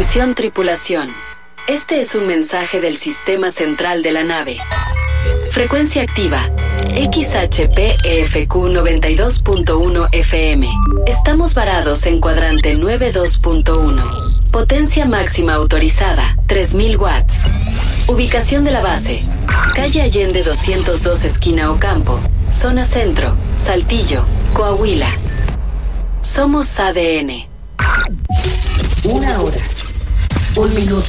Atención tripulación. Este es un mensaje del sistema central de la nave. Frecuencia activa. XHPEFQ 92.1 FM. Estamos varados en cuadrante 92.1. Potencia máxima autorizada, 3000 watts. Ubicación de la base. Calle Allende 202 esquina Ocampo. Zona Centro, Saltillo, Coahuila. Somos ADN. 1 hora, 1 minuto.